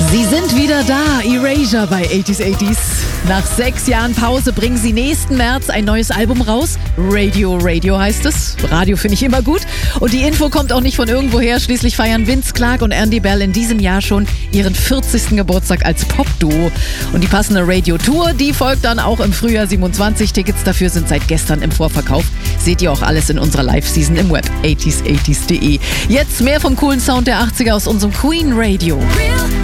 Sie sind wieder da, Erasure bei 80s. Nach 6 Jahren Pause bringen sie nächsten März ein neues Album raus. Radio heißt es. Radio finde ich immer gut. Und die Info kommt auch nicht von irgendwoher. Schließlich feiern Vince Clarke und Andy Bell in diesem Jahr schon ihren 40. Geburtstag als Popduo. Und die passende Radio-Tour, die folgt dann auch im Frühjahr 27. Tickets dafür sind seit gestern im Vorverkauf. Seht ihr auch alles in unserer Live-Season im Web 80s80s.de. Jetzt mehr vom coolen Sound der 80er aus unserem Queen Radio. Real